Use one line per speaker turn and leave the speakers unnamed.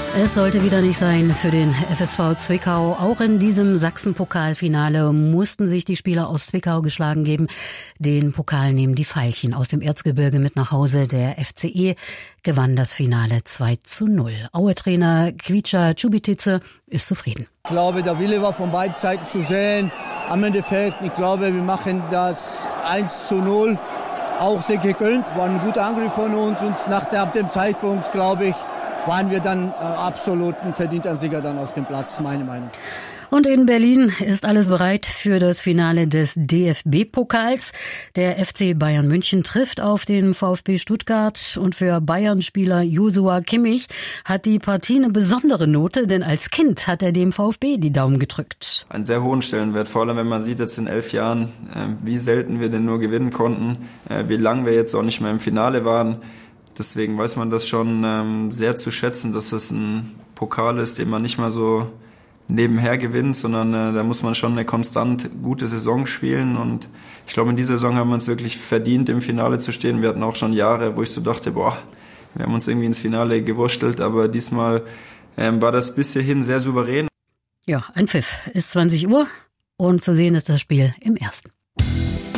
Es sollte wieder nicht sein für den FSV Zwickau. Auch in diesem Sachsen-Pokalfinale mussten sich die Spieler aus Zwickau geschlagen geben. Den Pokal nehmen die Veilchen aus dem Erzgebirge mit nach Hause. Der FCE gewann das Finale 2:0. Aue-Trainer Kvicha Cubitice ist zufrieden.
Ich glaube, der Wille war von beiden Seiten zu sehen. Am Endeffekt, ich glaube, wir machen das 1:0 auch sehr gegönnt. War ein guter Angriff von uns und ab dem Zeitpunkt, glaube ich, waren wir dann absolut ein verdienter Sieger dann auf dem Platz, meine Meinung.
Und in Berlin ist alles bereit für das Finale des DFB-Pokals. Der FC Bayern München trifft auf den VfB Stuttgart und für Bayern-Spieler Joshua Kimmich hat die Partie eine besondere Note, denn als Kind hat er dem VfB die Daumen gedrückt.
Einen sehr hohen Stellenwert, vor allem wenn man sieht jetzt in 11 Jahren, wie selten wir denn nur gewinnen konnten, wie lange wir jetzt auch nicht mehr im Finale waren. Deswegen weiß man das schon sehr zu schätzen, dass es ein Pokal ist, den man nicht mal so nebenher gewinnt, sondern da muss man schon eine konstant gute Saison spielen. Und ich glaube, in dieser Saison haben wir uns wirklich verdient, im Finale zu stehen. Wir hatten auch schon Jahre, wo ich so dachte, wir haben uns irgendwie ins Finale gewurstelt, aber diesmal war das bis hierhin sehr souverän.
Ja, ein Pfiff ist 20 Uhr und zu sehen ist das Spiel im Ersten.